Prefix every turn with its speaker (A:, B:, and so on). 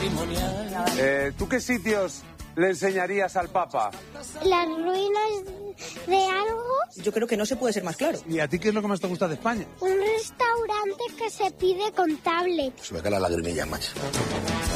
A: ¿Tú qué sitios le enseñarías al Papa?
B: Las ruinas de algo.
C: Yo creo que no se puede ser más claro.
A: ¿Y a ti qué es lo que más te gusta de España?
B: Un restaurante que se pide con tablet.
D: Se me cae la lagrimilla, macho.